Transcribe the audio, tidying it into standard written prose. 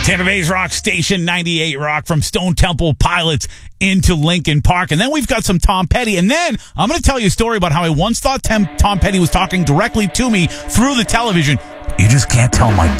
Tampa Bay's Rock Station 98 Rock, from Stone Temple Pilots into Lincoln Park. And then we've got some Tom Petty. And then I'm going to tell you a story about how I once thought Tom Petty was talking directly to me through the television. You just can't tell my